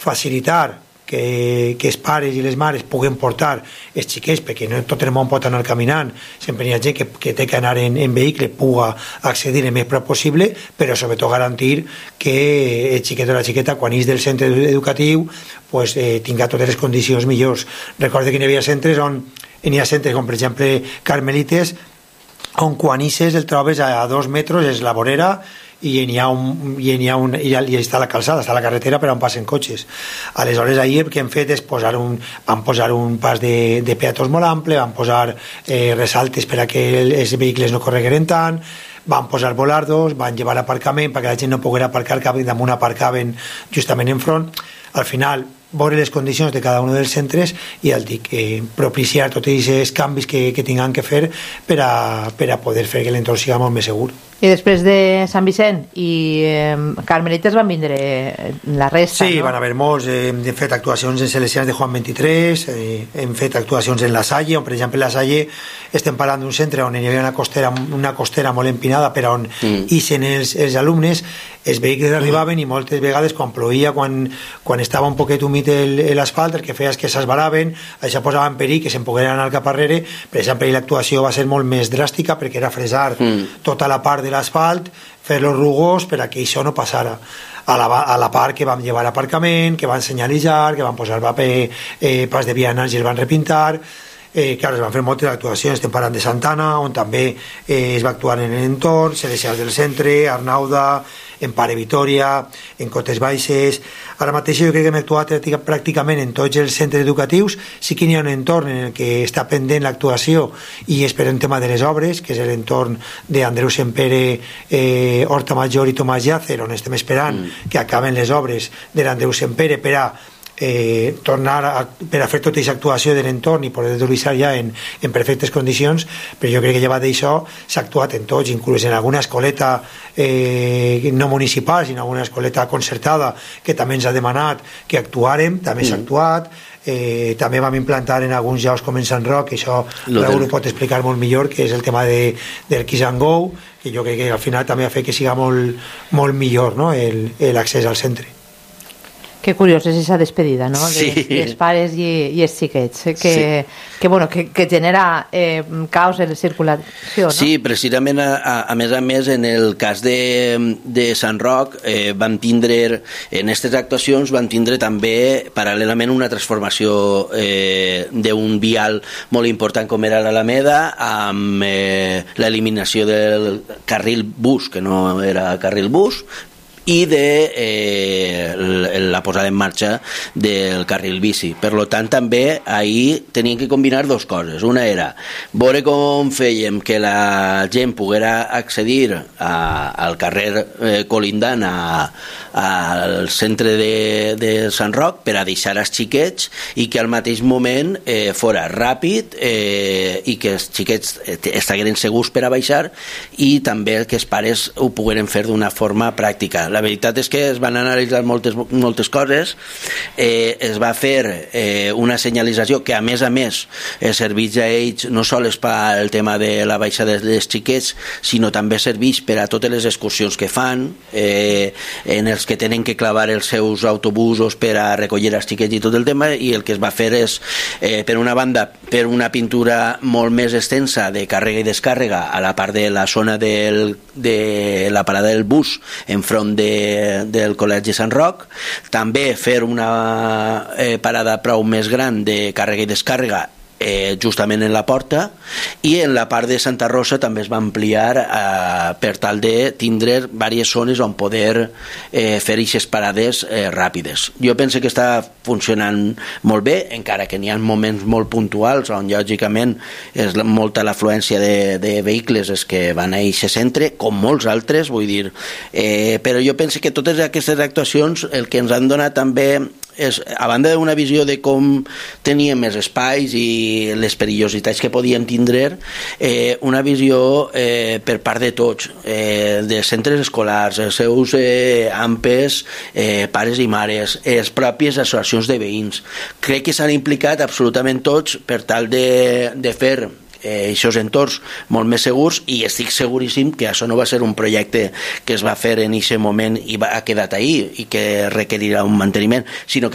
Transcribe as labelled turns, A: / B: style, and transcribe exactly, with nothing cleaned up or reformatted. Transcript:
A: facilitar que, que els pares i les mares puguen portar els xiquets, perquè no tot el món pot anar caminant, sempre hi ha gent que, que té que anar en, en vehicle, puga accedir el més prop possible, però sobretot garantir que el xiquet o la xiqueta quan és del centre educatiu pues, eh, tinga totes les condicions millors. Recorde que hi havia centres on hi ha centres com per exemple Carmelites, on quan ixes el trobes a, a dos metres, és la vorera, i hi ha un, i hi ha un, i hi està la calçada, està la carretera per on passen cotxes. Aleshores ahir el que hem fet és posar un, van posar un pas de, de peatons molt ample, van posar eh, resaltes per a que els vehicles no corregueren tant, van posar volardos, van llevar aparcament perquè la gent no poguera aparcar, que damunt aparcaven justament enfront. Al final veure les condicions de cada un dels centres i el dic, eh, propiciar tots aquests canvis que, que tinguem que fer per a, per a poder fer que l'entorn sigui molt més segur.
B: I després de Sant Vicent i eh, Carmelites van vindre la resta,
A: sí,
B: no?
A: Van haver molts, eh, hem fet actuacions en Salesians de Juan vint-i-tres, eh, hem fet actuacions en La Salle, on per exemple La Salle estem parlant d'un centre on hi havia una costera, una costera molt empinada per on mm. ixen els, els alumnes, els vehicles arribaven i moltes vegades quan plovia, quan, quan estava un poquet humit l'asfalt, el que feia és que s'esbalaven, això posava en perill que se'n pogueren anar cap arrere. Per exemple, l'actuació va ser molt més dràstica perquè era fresar mm. tota la part de l'asfalt, fer-lo rugós per a que això no passara. A la, a la part que vam llevar aparcament, que van senyalitzar, que van posar paper, eh, pas de vianants i els van repintar. Eh, clar, es van fer moltes actuacions, estem parlant de Santana, on també eh, es va actuar en l'entorn, Salesians del Centre, Arnauda, en Pare Vitòria, en Cotes Baixes. Ara mateix jo crec que hem actuat pràcticament en tots els centres educatius. Sí que hi ha un entorn en el que està pendent l'actuació i és per un tema de les obres, que és l'entorn d'Andreu Sempere, eh, Horta Major i Tomàs Llàcer, on estem esperant mm. que acaben les obres de l'Andreu Sempere per a Eh, tornar a, per a fer tota aquesta actuació de l'entorn i poder utilitzar ja en, en perfectes condicions, però jo crec que llevat d'això s'ha actuat en tots, inclús en alguna escoleta eh, no municipal, sinó alguna escoleta concertada que també ens ha demanat que actuàrem, també mm. s'ha actuat. Eh, també vam implantar en alguns llocs com en Sant Roc, que això Raúl ho pot explicar molt millor, que és el tema de, del Kiss and Go, que jo crec que al final també ha fet que siga molt, molt millor, no? l'accés al centre.
B: Que curiós és aquesta despedida, no?
C: Sí.
B: De, dels pares i, i els xiquets, que,
C: sí.
B: que, bueno, que, que genera eh, caos en la circulació, no?
C: Sí, precisament, a, a més a més, en el cas de, de Sant Roc, eh, van tindre, en aquestes actuacions, van tindre també, paral·lelament, una transformació eh, d'un vial molt important com era l'Alameda, amb eh, l'eliminació del carril bus, que no era carril bus, i de eh, la posada en marxa del carril bici. Per tant, també ahir tenien que combinar dues coses. Una era veure com fèiem que la gent poguera accedir a, al carrer eh, colindant a, al centre de, de Sant Roc per a deixar els xiquets i que al mateix moment eh, fora ràpid eh, i que els xiquets estigueren segurs per a baixar i també que els pares ho pogueren fer d'una forma pràctica. La veritat és que es van analitzar moltes, moltes coses, eh, es va fer eh, una senyalització que a més a més eh, serveix a ells no sols per el tema de la baixada dels xiquets, sinó també serveix per a totes les excursions que fan, eh, en els que tenen que clavar els seus autobusos per a recollir els xiquets i tot el tema, i el que es va fer és, eh, per una banda, per una pintura molt més extensa de càrrega i descàrrega a la part de la zona del, de la parada del bus enfront de De, del Col·legi Sant Roc, també fer una eh, parada prou més gran de càrrega i descàrrega eh, justament en la porta, i en la part de Santa Rosa també es va ampliar eh, per tal de tindre diverses zones on poder eh, fer aquestes parades eh, ràpides. Jo penso que està funcionant molt bé, encara que n'hi ha moments molt puntuals on lògicament és molta l'afluència de, de vehicles és que van a aquest centre, com molts altres, vull dir, eh, però jo penso que totes aquestes actuacions el que ens han donat també és, a banda d'una visió de com teníem més espais i les perillositats que podíem tindre, eh, una visió eh, per part de tots, eh, de centres escolars, els seus eh, ampes, eh, pares i mares, les pròpies associacions de veïns. Crec que s'han implicat absolutament tots per tal de, de fer eh, aquests entorns molt més segurs, i estic seguríssim que això no va ser un projecte que es va fer en aquest moment i va, ha quedat ahí i que requerirà un manteniment, sinó que